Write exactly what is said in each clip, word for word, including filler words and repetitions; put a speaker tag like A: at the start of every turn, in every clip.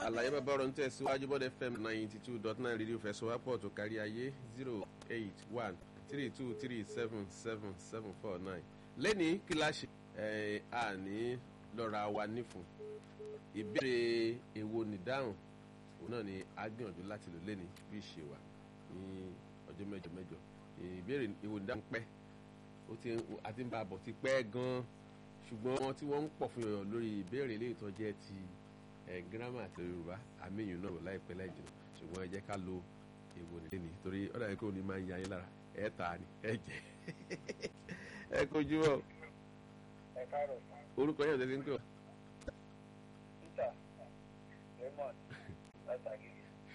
A: àlàyé bàbá ọ̀rọ̀ ń tẹ̀síwájú bọ́dẹ̀ F M ninety two dot nine rédíò fẹsọ̀wápọ̀ tó kárí ayé zero eight one three two three seven seven seven four nine lẹ́ni kíláàsì ẹ̀ àní lọ́ra wa nífun ìbéèrè èwo nìdáhùn òun náà ni a gbìyànjú láti lò lẹ́ni bí ìṣe wà ní ọjọ́ mẹ́jọ mẹ́jọ ìbéèrè èwo nìdáhùn pẹ́ ó ti àti ń bá a bọ̀ ti pẹ́ gan-an ṣùgbọ́n wọn tí wọ́n ń pọ̀ fún yọ̀yọ̀ lórí ìbéèrè ilé ìtọ́jẹ́ ti gírámà àti Yorùbá àmìyàn náà láìpẹ́ láì jìnnà ṣùgbọ́n ẹ jẹ́ ká lo èwo nílé ni torí ọ̀dà yẹn kò ní máa ń ya yín lára ẹ ta ni ẹ jẹ ẹ kojú ọ.
B: ẹ káàárọ̀.
A: orúkọ yẹn tẹ́lẹ̀ ń pè ọ́.
B: Peter Raymond látàgé.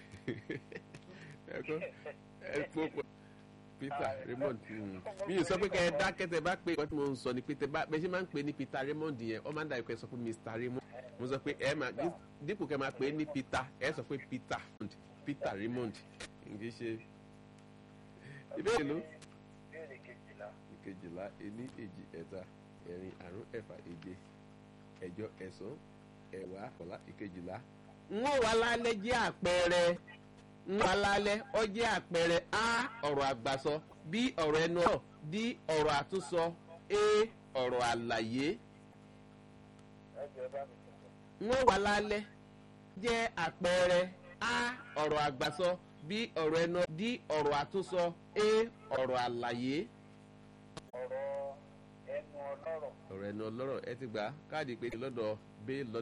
A: ẹ kọ́ ẹ fọ́pọ̀ Peter Raymond mi ò sọ pé kẹ́ ẹ dákẹ́ tẹ́ bá pé ìwọ́n tí mo ń sọ ni pé tẹ́ bá bẹ́ẹ̀ ṣe máa ń pè ní Peter Raymond yẹn ọ máa ń dà ìpẹ́ sọ pé Mister Raymond mo sọ pé ẹ máa dípò kẹ́ máa pè é ní Peter ẹ sọ pé Peter Peter Raymond kì í ṣe ìbéèrè ló.
B: ìbéèrè kejìlá.
A: ìkejìlá ení èjì ẹ̀ta ẹ̀rin àrún ẹ̀fà èje ẹ̀jọ ẹ̀sán ẹ̀wá ọ̀la ìkejìlá. n ó wà lálẹ́ jẹ́ àpẹẹrẹ n wà lálẹ́ ọ jẹ́ àpẹẹrẹ a ọ̀rọ̀ àgbàsọ b ọ̀rọ̀ ẹnu ọ̀rọ̀ d ọ̀rọ̀ àtúnsọ e ọ̀rọ̀ àlàyé.
B: ẹ jẹ́ bá mi sọ̀rọ̀.
A: n ó wà lálẹ́ jẹ́ àpẹẹrẹ a ọ̀rọ̀ àgbàsọ b ọ̀rọ̀ ẹnu d ọ̀rọ̀ àtúnsọ e ọ̀rọ̀ àlàyé.
B: ọ̀rọ̀ ẹnu ọlọ́rọ̀.
A: ọ̀rọ̀ ẹnu ọlọ́rọ̀ ẹ ti gbà káàdì pé lọ́dọ̀ b lọ́dọ̀.